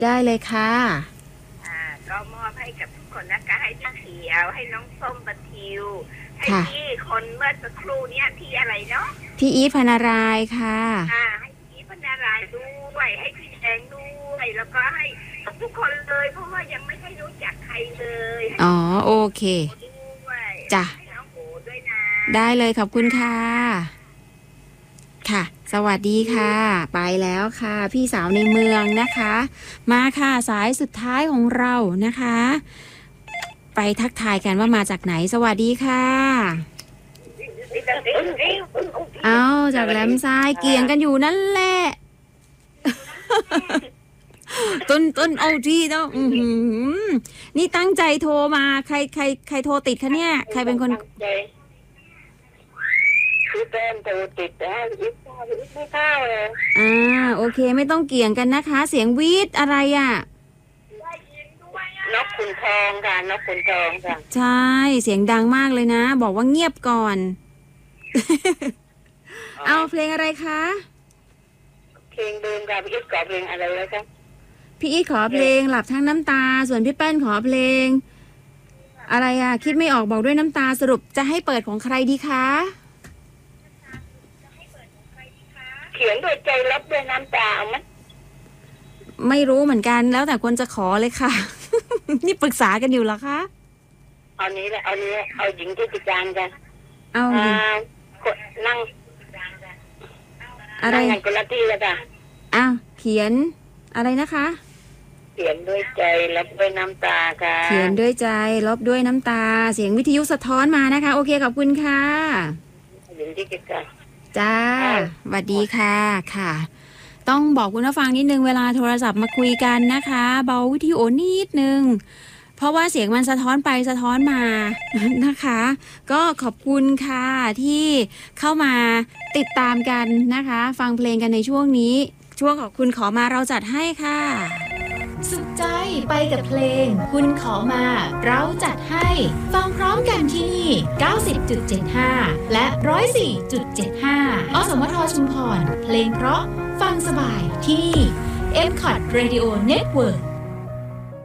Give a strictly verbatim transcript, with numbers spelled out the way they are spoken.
ได้เลยค่ะอ่าก็มอบให้กับทุกคนนะคะให้พี่เขียวให้น้องส้มบัทิวให้พี่คนเมื่อสักครู่เนี้ยพี่อะไรเนาะพี่อีทพนารายค่ะอ่าให้พี่อีทพนารายด้วยให้พี่แดงด้วยแล้วก็ให้ทุกคนเลยเพราะว่ายังไม่ได้รู้จักใครเลยอ๋อโอเคจ้ะได้เลยขอบคุณค่ะค่ะสวัสดีค่ะไปแล้วค่ะพี่สาวในเมืองนะคะมาค่ะสายสุดท้ายของเรานะคะไปทักทายกันว่ามาจากไหนสวัสดีค่ะเอาจากแหลมทรายเกี่ยงกันอยู่นั่นแหละต้นต้นเอาที่ต้องนี่ตั้งใจโทรมาใครใครใครโทรติดคะเนี่ยใครเป็นคนคือแป้งโทรติดแต่อีกไม่เข้าเลยอ่าโอเคไม่ต้องเกี่ยงกันนะคะเสียงวีดอะไรอ่ะนกขุนทองค่ะนกขุนทองค่ะใช่เสียงดังมากเลยนะบอกว่าเงียบก่อน เอาเพลงอะไรคะเพลงเดิมค่ะพี่อีทขอเพลงอะไรแล้วคะพี่อีทขอเพลงหลับทั้งน้ำตาส่วนพี่แป้นขอเพลงอะไรอ่ะคิดไม่ออกบอกด้วยน้ำตาสรุปจะให้เปิดของใครดีคะเขียนด้วยใจรับด้วยน้ำตาเอาไหมไม่รู้เหมือนกันแล้วแต่คนจะขอเลยค่ะ นี่ปรึกษากันอยู่เหรอคะเอานี้แหละเอานี้เอาหญิงที่ติจานกันเอาอ่านั่งอะไรนั่งกันละที่แล้วค่ะอ้าวเขียนอะไรนะคะเขียนด้วยใจลบด้วยน้ำตาค่ะเขียนด้วยใจลบด้วยน้ำตาเสียงวิทยุสะท้อนมานะคะโอเคขอบคุณค่ะหญิงที่ติจานจ้าสวัสดีค่ะค่ะต้องบอกคุณผู้ฟังนิดนึงเวลาโทรศัพท์มาคุยกันนะคะเบาวิทยุนิดนึงเพราะว่าเสียงมันสะท้อนไปสะท้อนมานะคะก็ขอบคุณค่ะที่เข้ามาติดตามกันนะคะฟังเพลงกันในช่วงนี้ช่วงของคุณขอมาเราจัดให้ค่ะสุขใจไปกับเพลงคุณขอมาเราจัดให้ฟังพร้อมกันที่นี่ เก้าสิบจุดเจ็ดห้า และ หนึ่งร้อยสี่จุดเจ็ดห้า อสมทชุมพรเพลงเพราะฟังสบายที่นี่ เอ็ม คอท Radio Network